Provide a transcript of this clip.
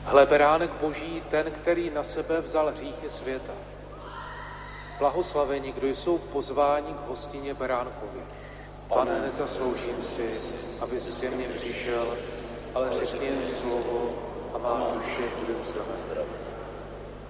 Hle, beránek Boží, ten, který na sebe vzal hříchy světa. Blahoslaveni, kdo jsou pozváni k hostině beránkovi. Pane, nezasloužím si, abys ke mně přišel, ale řekni jen slovo a má duše bude uzdraven.